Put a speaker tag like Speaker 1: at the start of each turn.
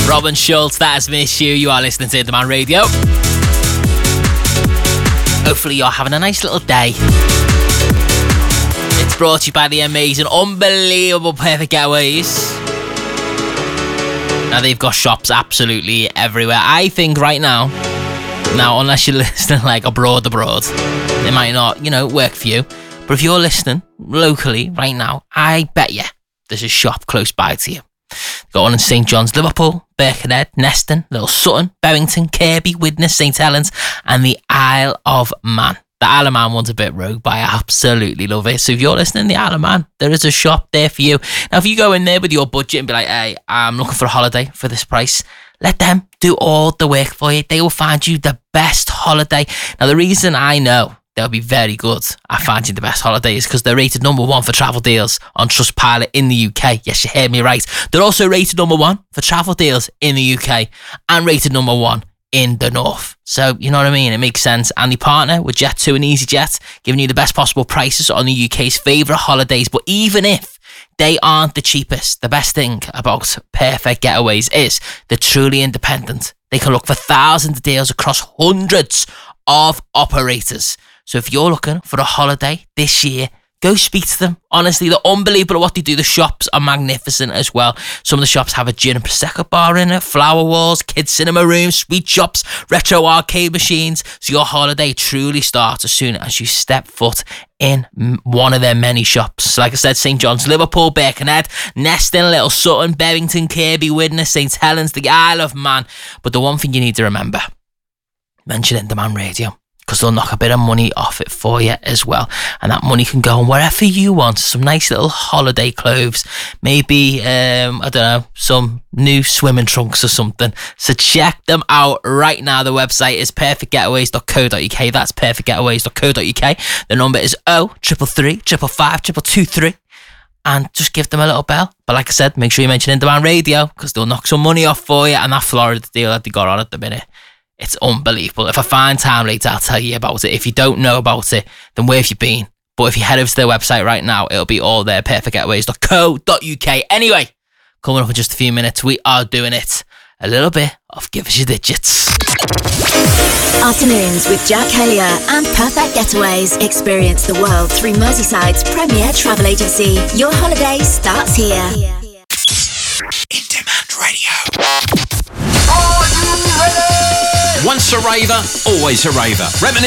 Speaker 1: Robin Schulz, that is Miss You. You are listening to Demand Radio. Hopefully you're having a nice little day. It's brought to you by the amazing, unbelievable Perfect Getaways. Now they've got shops absolutely everywhere. I think right now, unless you're listening like abroad, it might not, work for you. But if you're listening locally right now, I bet you there's a shop close by to you. Got one in St John's, Liverpool, Birkenhead, Neston, Little Sutton, Berrington, Kirby, Widnes, St Helens, and the Isle of Man. The Isle of Man one's a bit rogue, but I absolutely love it. So if you're listening, the Isle of Man, there is a shop there for you. Now, if you go in there with your budget and be like, hey, I'm looking for a holiday for this price, let them do all the work for you. They will find you the best holiday. Now, the reason I know they'll be very good at finding the best holidays because they're rated number 1 for travel deals on Trustpilot in the UK. Yes, you heard me right. They're also rated number 1 for travel deals in the UK and rated number 1 in the north. So, you know what I mean? It makes sense. And they partner with Jet2 and EasyJet, giving you the best possible prices on the UK's favourite holidays. But even if they aren't the cheapest, the best thing about Perfect Getaways is they're truly independent. They can look for thousands of deals across hundreds of operators. So if you're looking for a holiday this year, go speak to them. Honestly, they're unbelievable at what they do. The shops are magnificent as well. Some of the shops have a gin and prosecco bar in it, flower walls, kids cinema rooms, sweet shops, retro arcade machines. So your holiday truly starts as soon as you step foot in one of their many shops. So like I said, St John's, Liverpool, Birkenhead, Neston, Little Sutton, Berrington, Kirby, Widnes, St Helens, the Isle of Man. But the one thing you need to remember, mention it in Demand Radio, because they'll knock a bit of money off it for you as well. And that money can go on wherever you want. Some nice little holiday clothes. Maybe, some new swimming trunks or something. So check them out right now. The website is perfectgetaways.co.uk. That's perfectgetaways.co.uk. The number is 0333 555 223. And just give them a little bell. But like I said, make sure you mention In Demand Radio because they'll knock some money off for you. And that Florida deal that they got on at the minute, it's unbelievable. If I find time later, I'll tell you about it. If you don't know about it, then where have you been? But if you head over to their website right now, it'll be all there, perfectgetaways.co.uk. Anyway, coming up in just a few minutes, we are doing it. A little bit of Give Us Your Digits.
Speaker 2: Afternoons with Jack Hellier and Perfect Getaways. Experience the world through Merseyside's premier travel agency. Your holiday starts here.
Speaker 3: In Demand Radio. Are you ready? Once a raver, always a raver. Reminisce